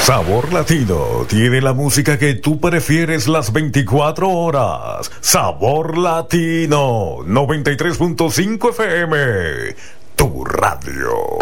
Sabor Latino tiene la música que tú prefieres las 24 horas. Sabor Latino 93.5 FM, tu radio.